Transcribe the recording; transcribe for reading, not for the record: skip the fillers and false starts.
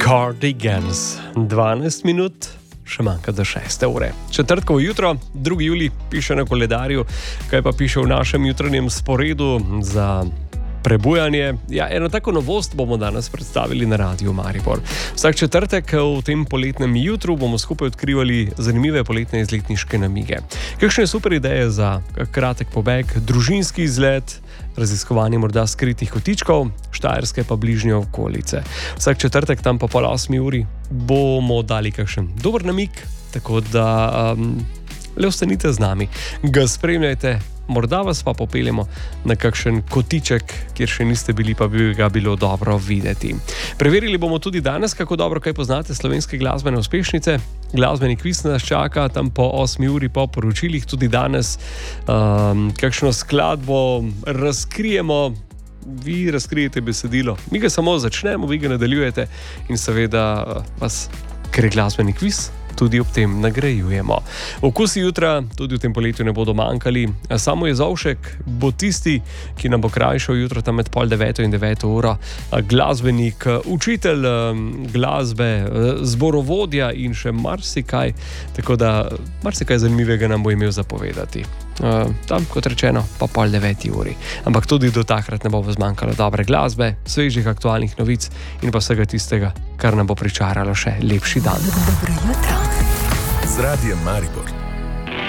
Cardigans, 12 minut, še manjka do 6 ure. Četrtkovo jutro, 2. julij, piše na koledarju, kaj pa piše v našem jutranjem sporedu za prebujanje. Ja, eno tako novost bomo danes predstavili na Radiu Maribor. Vsak četrtek v tem poletnem jutru bomo skupaj odkrivali zanimive poletne izletniške namige. Kakšne super ideje za kratek pobeg, družinski izlet, raziskovanje morda skritih kotičkov, Štajerske pa bližnje okolice. Vsak četrtek tam po 7:30 bomo dali kakšen dober namig, tako da le ostanite z nami, ga spremljajte, morda vas pa popeljemo na kakšen kotiček, kjer še niste bili, pa bi ga bilo dobro videti. Preverili bomo tudi danes, kako dobro kaj poznate slovenske glasbene uspešnice. Glasbeni kviz nas čaka tam po 8:00 po poročilih, tudi danes kakšno skladbo razkrijemo. Vi razkrijete besedilo, mi ga samo začnemo, vi ga nadaljujete in seveda vas, ker je glasbeni kviz, tudi ob tem nagrajujemo. Okusi jutra tudi v tem poletju ne bodo manjkali. Samo Jezovšek bo tisti, ki nam bo krajšal jutro tam med 8:30 in 9 uro. Glasbenik, učitelj glasbe, zborovodja in še marsikaj. Tako da marsikaj zanimivega nam bo imel zapovedati. Tam, kot rečeno, pa 8:30. Ampak tudi do takrat ne bo zmanjkalo dobre glasbe, svežih aktualnih novic in pa vsega tistega, kar nam bo pričaralo še lepši dan. Dobro jutro. Z Radijem Maribor.